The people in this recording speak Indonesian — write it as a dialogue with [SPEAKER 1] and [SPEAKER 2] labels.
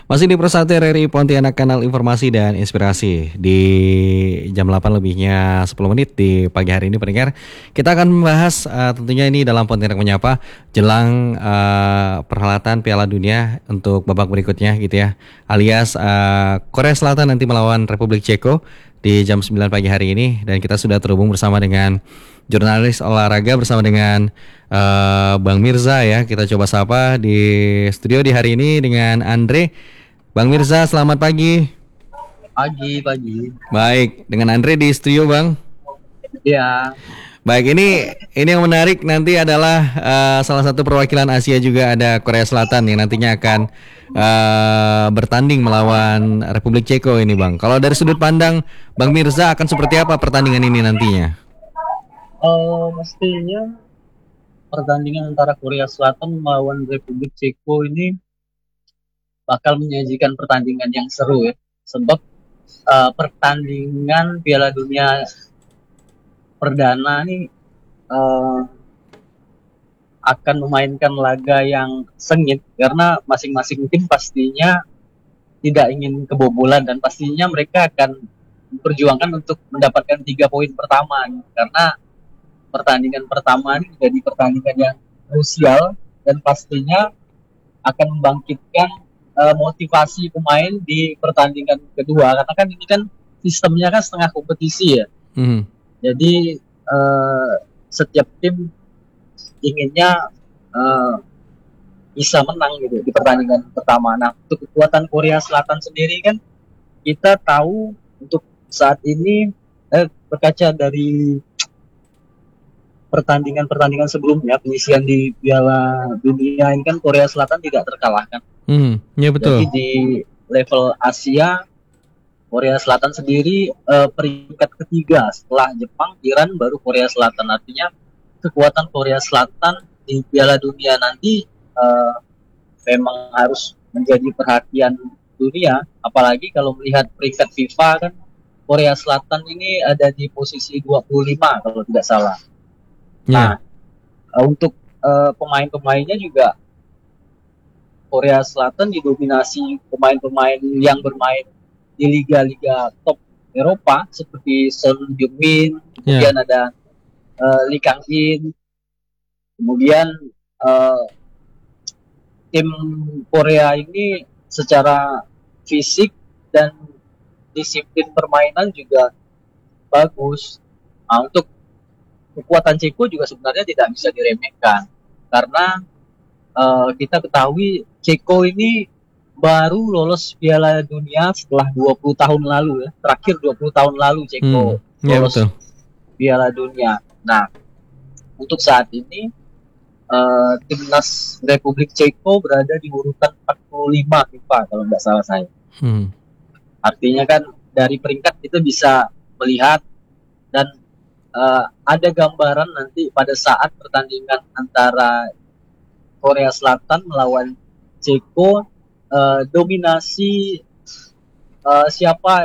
[SPEAKER 1] Masih di Persatu RRI Pontianak, kanal informasi dan inspirasi. Di jam 8 lebihnya 10 menit di pagi hari ini pendengar, kita akan membahas tentunya ini dalam Pontianak Menyapa jelang perhelatan Piala Dunia untuk babak berikutnya gitu ya. Alias Korea Selatan nanti melawan Republik Ceko di jam 9 pagi hari ini, dan kita sudah terhubung bersama dengan jurnalis olahraga bersama dengan Bang Mirza ya. Kita coba sapa di studio di hari ini dengan Andre. Bang Mirza, selamat pagi.
[SPEAKER 2] Pagi.
[SPEAKER 1] Baik, dengan Andre di studio, Bang.
[SPEAKER 2] Ya,
[SPEAKER 1] Baik, ini yang menarik nanti adalah salah satu perwakilan Asia juga, ada Korea Selatan yang nantinya akan bertanding melawan Republik Ceko ini, Bang. Kalau dari sudut pandang Bang Mirza, akan seperti apa pertandingan ini nantinya?
[SPEAKER 2] mestinya pertandingan antara Korea Selatan melawan Republik Ceko ini bakal menyajikan pertandingan yang seru ya. Sebab pertandingan Piala Dunia perdana ini eh, akan memainkan laga yang sengit karena masing-masing tim pastinya tidak ingin kebobolan dan pastinya mereka akan memperjuangkan untuk mendapatkan 3 poin pertama karena pertandingan pertama ini menjadi pertandingan yang krusial dan pastinya akan membangkitkan motivasi pemain di pertandingan kedua karena kan ini kan sistemnya kan setengah kompetisi ya.
[SPEAKER 1] Hmm.
[SPEAKER 2] Jadi setiap tim inginnya uh, bisa menang gitu di pertandingan pertama. Nah, untuk kekuatan Korea Selatan sendiri kan kita tahu untuk saat ini berkaca dari pertandingan-pertandingan sebelumnya penyisian di Piala Dunia ini kan Korea Selatan tidak terkalahkan.
[SPEAKER 1] Ya
[SPEAKER 2] Jadi
[SPEAKER 1] betul.
[SPEAKER 2] di level Asia Korea Selatan sendiri peringkat ketiga setelah Jepang, Iran, baru Korea Selatan. Artinya kekuatan Korea Selatan di Piala Dunia nanti memang harus menjadi perhatian dunia. Apalagi kalau melihat peringkat FIFA kan Korea Selatan ini ada di posisi 25 kalau tidak salah.
[SPEAKER 1] Ya.
[SPEAKER 2] Nah, untuk pemain-pemainnya juga Korea Selatan didominasi pemain-pemain yang bermain di liga-liga top Eropa seperti Son Heung-min,
[SPEAKER 1] Ya.
[SPEAKER 2] kemudian ada Lee Kang-in, kemudian uh, tim Korea ini secara fisik dan disiplin permainan juga bagus. Nah, untuk kekuatan Ceko juga sebenarnya tidak bisa diremehkan karena kita ketahui Ceko ini baru lolos Piala Dunia setelah 20 tahun lalu ya. Terakhir 20 tahun lalu Ceko
[SPEAKER 1] Ya
[SPEAKER 2] lolos
[SPEAKER 1] betul.
[SPEAKER 2] Piala Dunia. Nah, untuk saat ini timnas Republik Ceko berada di urutan 45 FIFA kalau tidak salah saya.
[SPEAKER 1] Hmm.
[SPEAKER 2] Artinya kan dari peringkat itu bisa melihat dan ada gambaran nanti pada saat pertandingan antara Korea Selatan melawan Ceko, dominasi siapa